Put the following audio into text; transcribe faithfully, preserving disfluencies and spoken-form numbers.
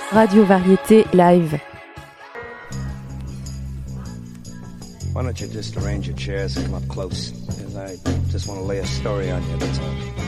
Radio Variété Live. Why don't you just arrange your chairs and come up close? Because I just want to lay a story on you, that's all.